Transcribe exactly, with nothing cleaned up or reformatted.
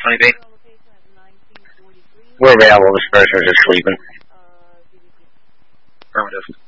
Honeybee. We're available. This person's just sleeping. Affirmative.